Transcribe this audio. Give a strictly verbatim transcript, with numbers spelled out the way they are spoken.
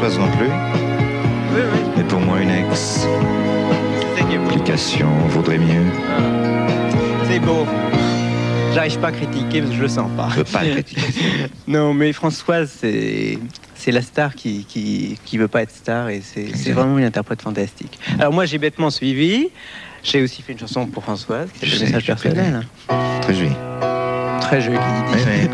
Françoise non plus. Oui, oui. Mais pour moi, une explication vaudrait mieux. Ah. C'est beau. J'arrive pas à critiquer parce que je le sens pas. Je veux pas critiquer. Non, mais Françoise, c'est, c'est la star qui, qui, qui veut pas être star et c'est, c'est vraiment une interprète fantastique. Alors moi, j'ai bêtement suivi. J'ai aussi fait une chanson pour Françoise, qui s'appelle Message personnel. Très joli. Très jolie. Oui, oui.